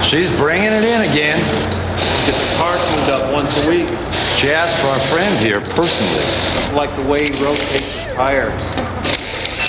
She's bringing it in again. Get the car tuned up once a week. She asked for our friend here personally. It's like the way he rotates his tires.